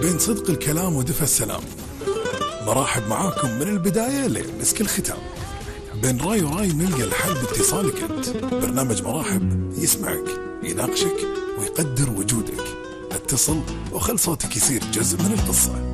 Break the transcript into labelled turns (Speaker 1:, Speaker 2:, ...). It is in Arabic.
Speaker 1: بين صدق الكلام ودفى السلام. مرحب معاكم من البداية لمسك الختام. بين راي وراي نلقى الحل باتصالك انت. برنامج مراحب يسمعك، يناقشك ويقدر وجودك. اتصل وخل صوتك يصير جزء من القصة.